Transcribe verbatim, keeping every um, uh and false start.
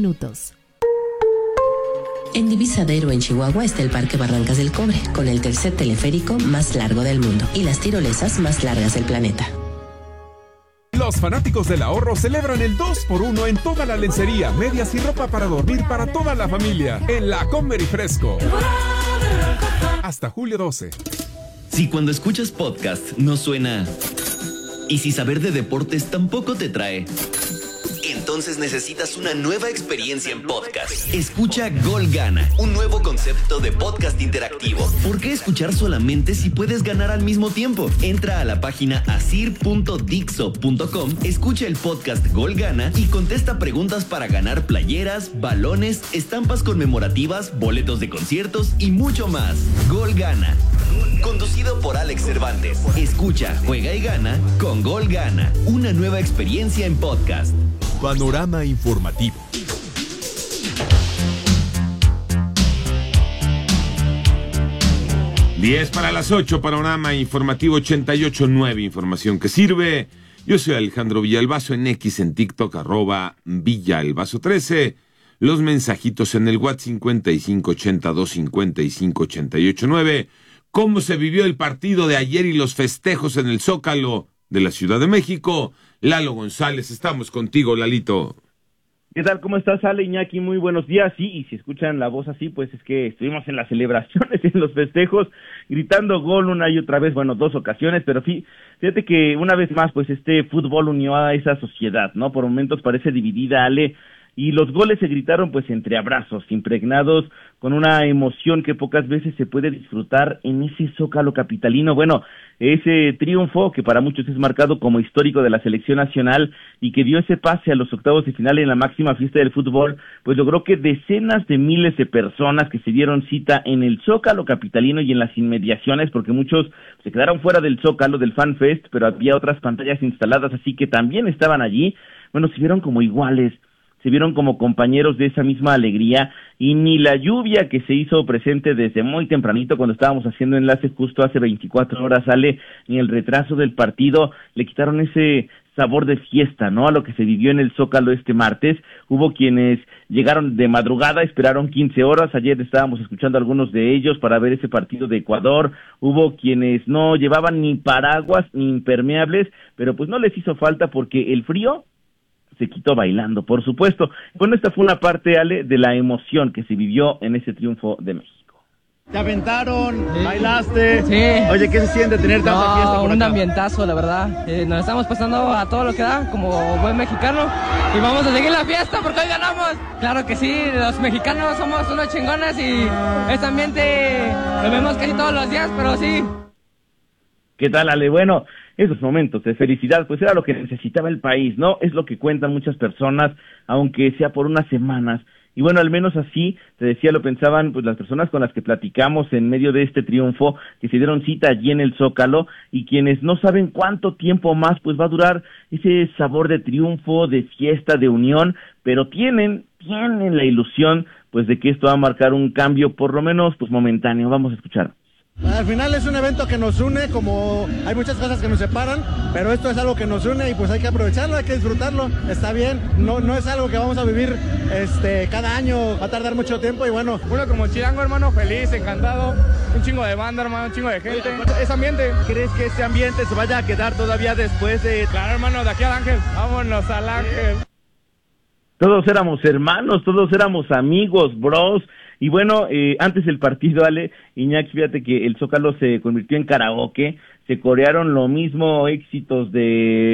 minutos. En Divisadero, en Chihuahua, está el Parque Barrancas del Cobre, con el tercer teleférico más largo del mundo y las tirolesas más largas del planeta. Los fanáticos del ahorro celebran el dos por uno en toda la lencería, medias y ropa para dormir para toda la familia en La Comer y Fresco. Hasta julio doce. Si cuando escuchas podcast no suena, y si saber de deportes tampoco te trae, entonces necesitas una nueva experiencia en podcast. Escucha Gol Gana, un nuevo concepto de podcast interactivo. ¿Por qué escuchar solamente si puedes ganar al mismo tiempo? Entra a la página asir punto dixo punto com, escucha el podcast Gol Gana y contesta preguntas para ganar playeras, balones, estampas conmemorativas, boletos de conciertos y mucho más. Gol Gana, conducido por Alex Cervantes. Escucha, juega y gana con Gol Gana, una nueva experiencia en podcast. Panorama informativo. diez para las ocho, Panorama informativo ochenta y ocho punto nueve, información que sirve. Yo soy Alejandro Villalbazo, en X, en TikTok, arroba Villalbazo trece. Los mensajitos en el WhatsApp cincuenta y cinco ochenta y dos cincuenta y cinco ochenta y ocho nueve. ¿Cómo se vivió el partido de ayer y los festejos en el Zócalo de la Ciudad de México? Lalo González, estamos contigo, Lalito. ¿Qué tal? ¿Cómo estás, Ale, Iñaki? Muy buenos días. Sí, y si escuchan la voz así, pues es que estuvimos en las celebraciones, en los festejos, gritando gol una y otra vez, bueno, dos ocasiones, pero sí, fíjate que una vez más, pues este fútbol unió a esa sociedad, ¿no? Por momentos parece dividida, Ale, y los goles se gritaron pues entre abrazos, impregnados con una emoción que pocas veces se puede disfrutar en ese Zócalo capitalino. Bueno, ese triunfo que para muchos es marcado como histórico de la selección nacional y que dio ese pase a los octavos de final en la máxima fiesta del fútbol, pues logró que decenas de miles de personas que se dieron cita en el Zócalo capitalino y en las inmediaciones, porque muchos se quedaron fuera del Zócalo, del Fan Fest, pero había otras pantallas instaladas, así que también estaban allí. Bueno, se vieron como iguales, se vieron como compañeros de esa misma alegría, y ni la lluvia que se hizo presente desde muy tempranito cuando estábamos haciendo enlace justo hace veinticuatro horas, Ale, ni el retraso del partido le quitaron ese sabor de fiesta, ¿no?, a lo que se vivió en el Zócalo este martes. Hubo quienes llegaron de madrugada, esperaron quince horas, ayer estábamos escuchando a algunos de ellos para ver ese partido de Ecuador. Hubo quienes no llevaban ni paraguas ni impermeables, pero pues no les hizo falta porque el frío se quitó bailando, por supuesto. Bueno, esta fue una parte, Ale, de la emoción que se vivió en ese triunfo de México. Te aventaron, sí. Bailaste. Sí. Oye, ¿qué se siente tener tanta no, fiesta por un acá? ambientazo, la verdad. Eh, nos estamos pasando a todo lo que da, como buen mexicano. Y vamos a seguir la fiesta porque hoy ganamos. Claro que sí, los mexicanos somos unos chingones y este ambiente lo vemos casi todos los días, pero sí. ¿Qué tal, Ale? Bueno, esos momentos de felicidad, pues era lo que necesitaba el país, ¿no? Es lo que cuentan muchas personas, aunque sea por unas semanas. Y bueno, al menos así, te decía, lo pensaban pues las personas con las que platicamos en medio de este triunfo, que se dieron cita allí en el Zócalo, y quienes no saben cuánto tiempo más pues va a durar ese sabor de triunfo, de fiesta, de unión, pero tienen, tienen la ilusión pues de que esto va a marcar un cambio, por lo menos pues momentáneo. Vamos a escuchar. Al final es un evento que nos une, como hay muchas cosas que nos separan, pero esto es algo que nos une y pues hay que aprovecharlo, hay que disfrutarlo, está bien, no no es algo que vamos a vivir este cada año, va a tardar mucho tiempo y bueno. Uno como chilango, hermano, feliz, encantado, un chingo de banda, hermano, un chingo de gente. Es ambiente. ¿Crees que ese ambiente se vaya a quedar todavía después de...? Claro, hermano, de aquí al Ángel, vámonos al Ángel. Todos éramos hermanos, todos éramos amigos, bros. Y bueno, eh, antes del partido, Ale, Iñaki, fíjate que el Zócalo se convirtió en karaoke, se corearon lo mismo éxitos de